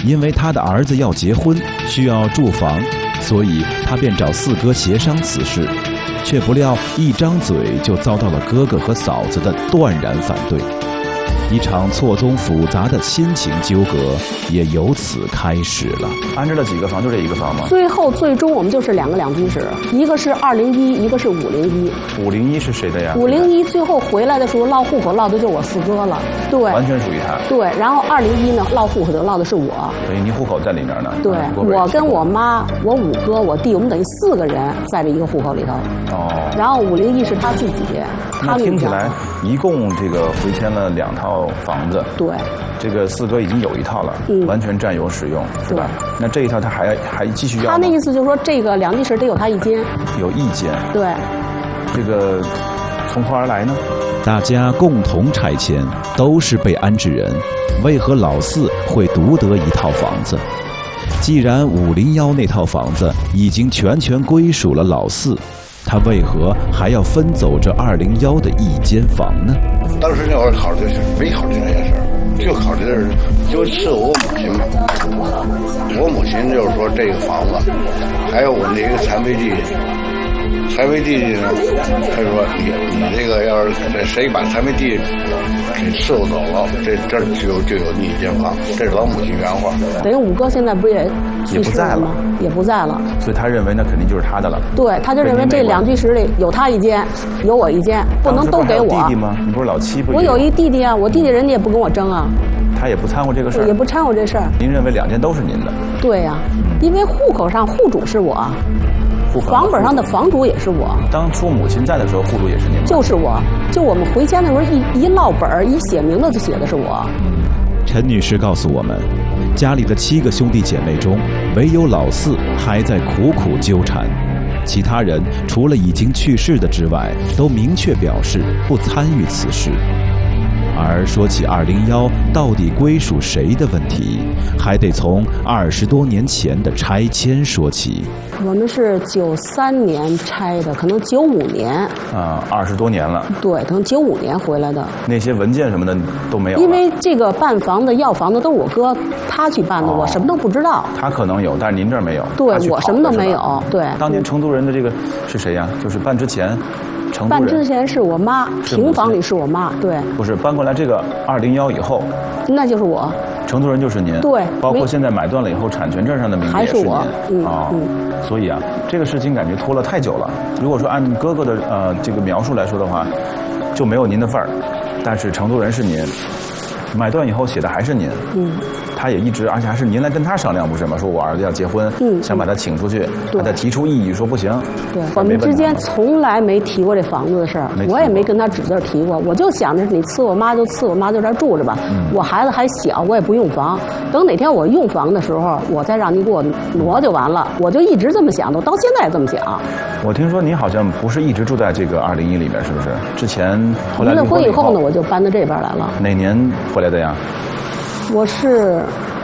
因为他的儿子要结婚，需要住房，所以他便找四哥协商此事，却不料一张嘴就遭到了哥哥和嫂子的断然反对。一场错综复杂的亲情纠葛也由此开始了。 安置了几个房？就这一个房吗？ 最终我们就是2个两居室，一个是201，一个是501。 501是谁的呀 ？501最后回来的时候落户口落的就是我四哥了，对， 完全属于他。 对，然后201呢落户口就落的是我。 等于您户口在里面呢？ 对，我跟我妈、我5哥、我弟，我们等于4个人在这一个户口里头。 哦。 然后501是他自己， 那听起来一共这个回迁了2套房子。 对。 这个四哥已经有1套了，完全占有使用，是吧？那这一套他还继续要吗？ 他那意思就是说，这个2居室得有他1间。 有1间。 对。 这个从何而来呢？ 大家共同拆迁，都是被安置人，为何老四会独得1套房子？既然501那套房子已经全归属了老四，他为何还要分走这201的1间房呢？ 当时那会儿考虑的是没考虑那些事儿，就考虑的是就伺候我母亲嘛。我母亲就是说这个房子，还有我那个残废弟弟。残废弟弟呢，他说你这个要是谁把残废弟弟给伺候走了，这就有你1间房，这是老母亲原话。 等于5哥现在不也去世了吗？也不在了。 所以他认为那肯定就是他的了。 对，他就认为这2居室里有他1间，有我1间，不能都给我。 弟弟吗？你不是老7不？ 我有一弟弟啊，我弟弟人家也不跟我争啊。 他也不掺和这个事儿。 也不掺和这事儿。 您认为2间都是您的？ 对呀，因为户口上户主是我。房本上的房主也是我。 当初母亲在的时候，户主也是您吗？ 就是我。就我们回迁的时候，一落本一写名字就写的是我。 陈女士告诉我们，家里的7个兄弟姐妹中，唯有老四还在苦苦纠缠，其他人除了已经去世的之外，都明确表示不参与此事。而说起201到底归属谁的问题，还得从20多年前的拆迁说起。 我们是93年拆的，可能95年。 啊，20多年了。 对，可能95年回来的。 那些文件什么的都没有。 因为这个办房子、要房子都是我哥他去办的，我什么都不知道。 他可能有，但是您这儿没有。 对，我什么都没有。对。 当年成都人的这个是谁呀？就是办之前。 办之前是我妈，平房里是我妈，对。 不是搬过来这个201以后， 那就是我。 承租人就是您， 对。 包括现在买断了以后，产权证上的名字也是您。 还是我。 啊，所以啊，这个事情感觉拖了太久了。如果说按哥哥的这个描述来说的话，就没有您的份儿，但是承租人是您，买断以后写的还是您。他也一直，而且还是您来跟他商量，不是吗？说我儿子要结婚，想把他请出去，他提出异议，说不行。 对，我们之间从来没提过这房子的事儿，我也没跟他指字提过。我就想着你伺我妈就伺我妈，就这儿住着吧。我孩子还小，我也不用房。等哪天我用房的时候，我再让你给我挪就完了。我就一直这么想，我到现在也这么想。 我听说您好像不是一直住在这个201里面，是不是？之前后来离婚以后呢，我就搬到这边来了。 哪年回来的呀？ 我是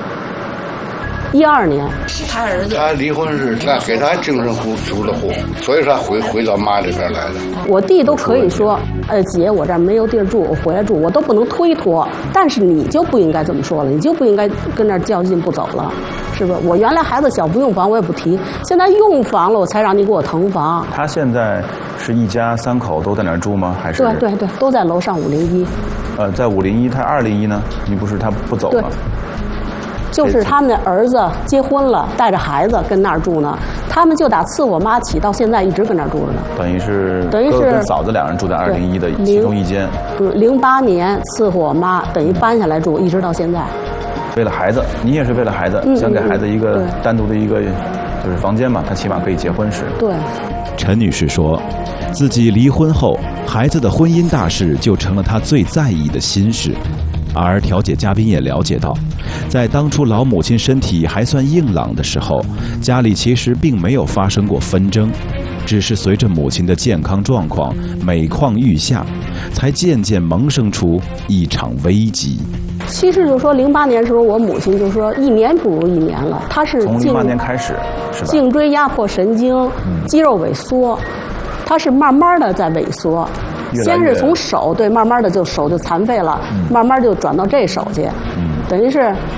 12年。 是他儿子。 他离婚是给他精神户出了户，所以他回到妈这边来的。 我弟都可以说，姐，我这儿没有地儿住，我回来住，我都不能推脱。但是你就不应该这么说了，你就不应该跟那儿较劲不走了，是不是？我原来孩子小不用房，我也不提，现在用房了，我才让你给我腾房。 他现在是一家3口都在那儿住吗？还是？ 对，都在楼上501。 在501，他201呢？你不是他不走吗？ 就是他们的儿子结婚了，带着孩子跟那儿住呢。他们就打伺我妈起到现在一直跟那儿住着呢。 等于是哥哥跟嫂子2人住在201的其中1间。 08年伺候我妈，等于搬下来住，一直到现在。 为了孩子，你也是为了孩子，想给孩子一个单独的一个就是房间嘛，他起码可以结婚时。 对。 陈女士说，自己离婚后，孩子的婚姻大事就成了她最在意的心事。而调解嘉宾也了解到，在当初老母亲身体还算硬朗的时候，家里其实并没有发生过纷争，只是随着母亲的健康状况每况愈下，才渐渐萌生出一场危机。 其实就说08年的时候，我母亲就说1年不如1年了，她是从08年开始，是吧？ 颈椎压迫神经，肌肉萎缩，她是慢慢的在萎缩。先是从手，对，慢慢的就手就残废了，慢慢就转到这手去，等于是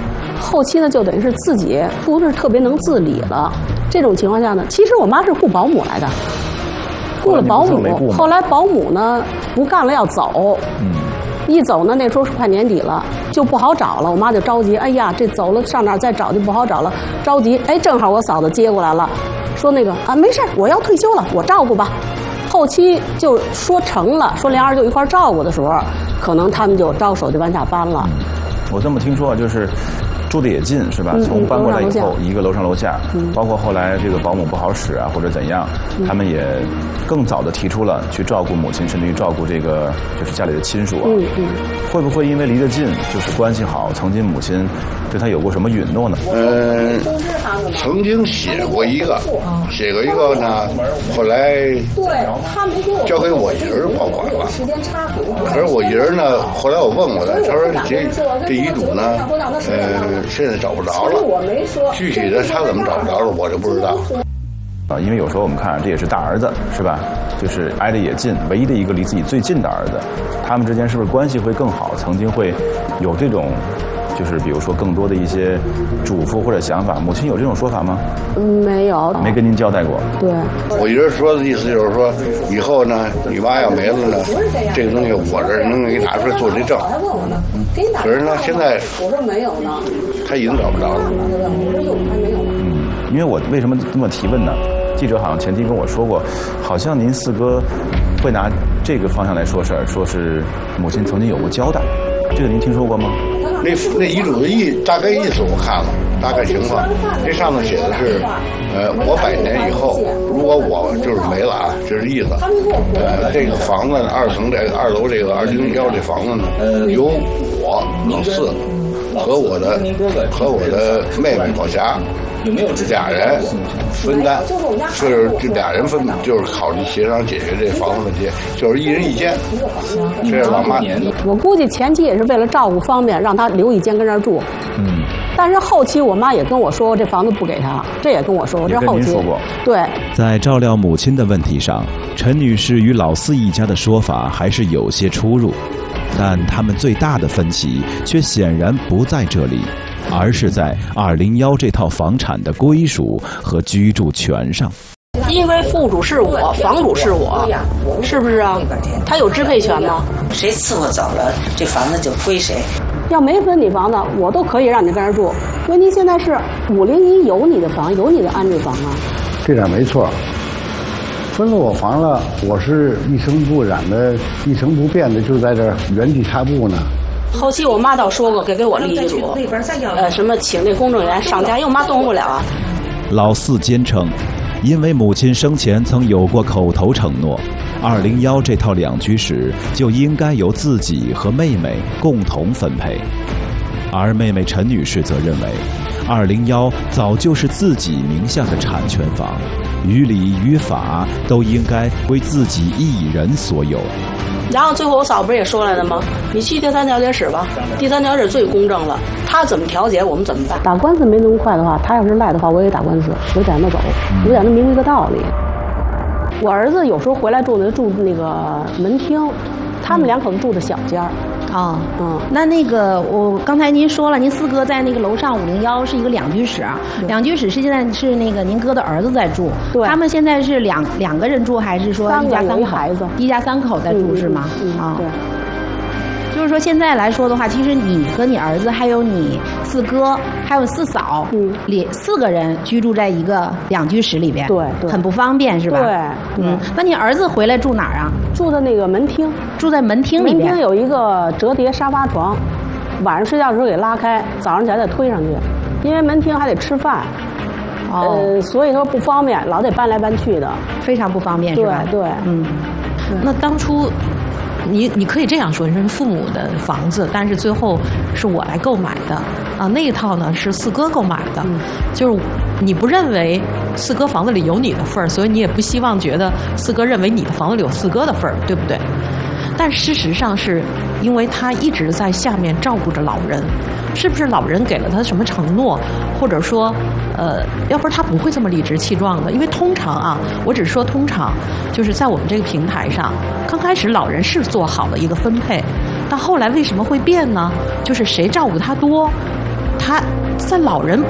后期呢，就等于是自己不是特别能自理了。这种情况下呢，其实我妈是雇保姆来的，雇了保姆。后来保姆呢不干了要走，一走呢那时候是快年底了，就不好找了。我妈就着急，哎呀，这走了上哪儿再找就不好找了，着急。哎，正好我嫂子接过来了，说那个啊没事，我要退休了，我照顾吧。后期就说成了，说连儿就一块照顾的时候，可能他们就招手就往下搬了。 我这么听说，就是住的也近，是吧？从搬过来以后，一个楼上楼下，包括后来这个保姆不好使啊，或者怎样，他们也更早的提出了去照顾母亲，甚至于照顾这个就是家里的亲属啊。会不会因为离得近，就是关系好，曾经母亲对他有过什么允诺呢？ 曾经写过一个呢，后来交给我姨儿保管了。可是我姨儿呢，后来我问过他，他说这遗嘱呢，现在找不着了。具体的他怎么找不着了，我就不知道。 因为有时候我们看这也是大儿子，是吧？就是挨得也近，唯一的一个离自己最近的儿子，他们之间是不是关系会更好？曾经会有这种。就是比如说更多的一些嘱咐或者想法，母亲有这种说法吗？ 没有， 没跟您交代过。 对， 我一直说的意思就是说，以后呢，你妈要没了呢，这个东西我这能给你拿出来做这证。可是呢，现在我说没有呢，他已经找不着了。 因为我为什么这么提问呢？记者好像前期跟我说过，好像您四哥会拿这个方向来说事儿，说是母亲曾经有过交代，这个您听说过吗？ 那遗嘱的大概意思我看了，大概情况。这上头写的是，我100年以后，如果我就是没了啊，这是意思。这个房子2层这个2楼这个201这房子呢，由我老四和我的妹妹宝霞。俩人分担，就是这俩人分，就是考虑协商解决这房子问题，就是1人1间。这是老妈。 我估计前期也是为了照顾方便，让他留一间跟这儿住。但是后期我妈也跟我说，这房子不给他，这也跟我说，这后期。对。 在照料母亲的问题上，陈女士与老四一家的说法还是有些出入，但他们最大的分歧却显然不在这里。而是在201这套房产的归属和居住权上。 因为户主是我，房主是我，是不是啊？他有支配权吗？ 谁伺候走了，这房子就归谁。 要没分你房子，我都可以让你跟这住。问题现在是501有你的房，有你的安置房啊。 这点没错。分了我房了，我是一尘不染的、一成不变的，就在这原地踏步呢。 后期我妈倒说过给我立遗嘱，什么请那公证员上家，因为我妈动不了啊。 老四坚称，因为母亲生前曾有过口头承诺，201这套2居室就应该由自己和妹妹共同分配，而妹妹陈女士则认为，201早就是自己名下的产权房，于理于法都应该归自己一人所有。 然后最后我嫂不是也说来了吗？你去第3调解室吧，第3调解最公正了，他怎么调解我们怎么办？打官司没那么快的话，他要是赖的话，我也打官司，我得让他走，我得让他明一个道理。我儿子有时候回来住那个门厅，他们2口子住的小间儿。 那个我刚才您说了，您四哥在那个楼上501是一个2居室，2居室是现在是那个您哥的儿子在住，对，他们现在是两个人住，还是说一家3口？ 孩子， 一家3口在住是吗？ 对。 就是说现在来说的话，其实你和你儿子还有你四哥还有四嫂，4个人居住在一个2居室里边， 对， 很不方便是吧？ 对， 那你儿子回来住哪儿啊？ 住在那个门厅， 住在门厅里边。 门厅有一个折叠沙发床，晚上睡觉的时候给拉开，早上起来再推上去，因为门厅还得吃饭，所以说不方便，老得搬来搬去的， 非常不方便是吧？ 对， 那当初。你可以这样说，你说父母的房子，但是最后是我来购买的啊，那一套呢是四哥购买的，就是你不认为四哥房子里有你的份儿，所以你也不希望觉得四哥认为你的房子里有四哥的份儿，对不对？但事实上是因为他一直在下面照顾着老人，是不是老人给了他什么承诺，或者说要不然他不会这么理直气壮的。因为通常啊，我只是说通常，就是在我们这个平台上，刚开始老人是做好了一个分配，但后来为什么会变呢？就是谁照顾他多， 他在老人